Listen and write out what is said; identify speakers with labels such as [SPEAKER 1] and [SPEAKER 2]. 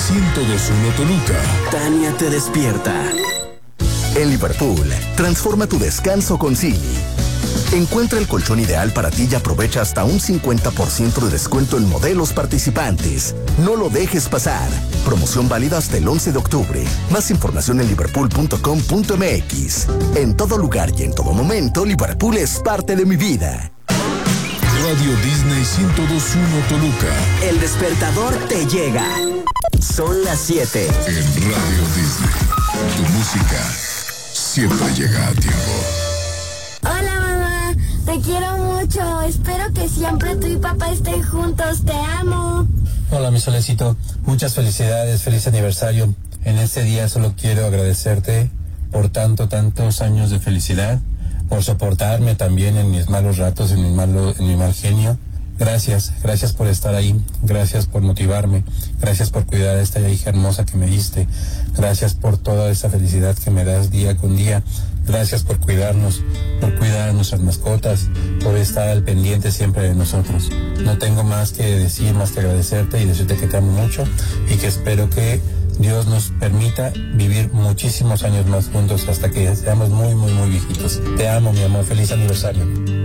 [SPEAKER 1] 102.1 Toluca.
[SPEAKER 2] Tania te despierta.
[SPEAKER 3] En Liverpool, transforma tu descanso con Silly. Encuentra el colchón ideal para ti y aprovecha hasta un 50% de descuento en modelos participantes. No lo dejes pasar. Promoción válida hasta el 11 de octubre. Más información en liverpool.com.mx. En todo lugar y en todo momento, Liverpool es parte de mi vida.
[SPEAKER 1] Radio Disney 102.1 Toluca.
[SPEAKER 2] El despertador te llega. Son las 7.
[SPEAKER 1] En Radio Disney, tu música siempre llega a tiempo.
[SPEAKER 4] Hola, mamá. Te quiero mucho. Espero que siempre tú y papá estén juntos. Te amo.
[SPEAKER 5] Hola, mi solecito. Muchas felicidades. Feliz aniversario. En este día solo quiero agradecerte por tantos años de felicidad, por soportarme también en mis malos ratos, en mi mal genio. Gracias por estar ahí, gracias por motivarme, gracias por cuidar a esta hija hermosa que me diste, gracias por toda esa felicidad que me das día con día, gracias por cuidarnos, por cuidar a nuestras mascotas, por estar al pendiente siempre de nosotros. No tengo más que decir, más que agradecerte y decirte que te amo mucho y que espero que Dios nos permita vivir muchísimos años más juntos hasta que seamos muy viejitos. Te amo, mi amor, feliz aniversario.